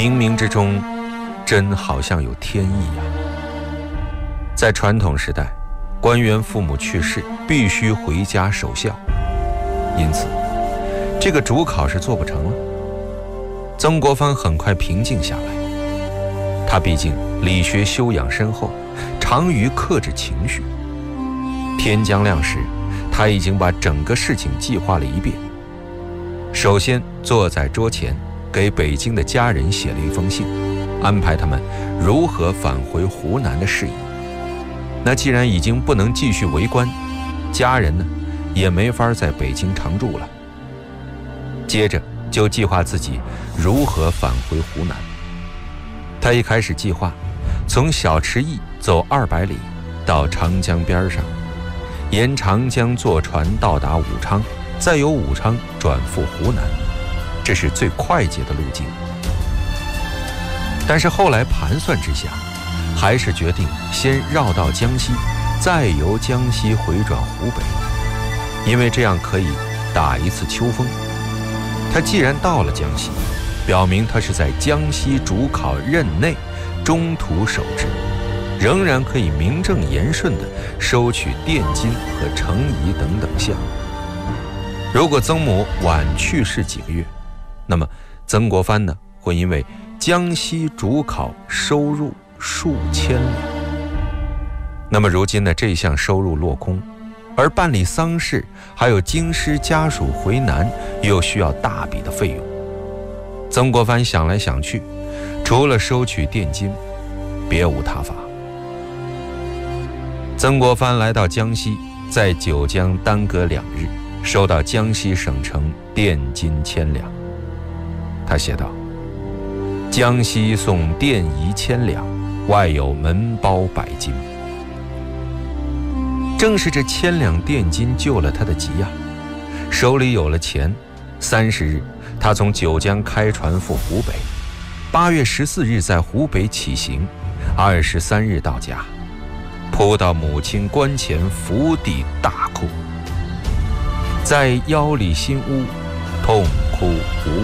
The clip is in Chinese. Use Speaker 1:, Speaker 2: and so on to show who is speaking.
Speaker 1: 冥冥之中真好像有天意呀。在传统时代，官员父母去世必须回家守孝，因此这个主考是做不成了。曾国藩很快平静下来，他毕竟理学修养深厚，长于克制情绪。天将亮时，他已经把整个事情计划了一遍。首先坐在桌前，给北京的家人写了一封信，安排他们如何返回湖南的事宜。那既然已经不能继续为官，家人呢也没法在北京常住了。接着就计划自己如何返回湖南。他一开始计划从小池驿走200里到长江边上，沿长江坐船到达武昌，再由武昌转赴湖南，这是最快捷的路径。但是后来盘算之下，还是决定先绕到江西，再由江西回转湖北，因为这样可以打一次秋风。他既然到了江西，表明他是在江西主考任内中途守职，仍然可以名正言顺地收取奠金和程仪等等项。如果曾母晚去世几个月，那么曾国藩呢会因为江西主考收入数千两。那么如今的这项收入落空，而办理丧事还有京师家属回南又需要大笔的费用。曾国藩想来想去，除了收取奠金，别无他法。曾国藩来到江西，在九江耽搁2日，收到江西省城奠金1000两。他写道：江西送奠仪1000两，外有门包100斤。正是这1000两奠金救了他的急呀，手里有了钱。30日，他从九江开船赴湖北，8月14日在湖北起行，23日到家，扑到母亲棺前伏地大哭，在腰里新屋痛哭无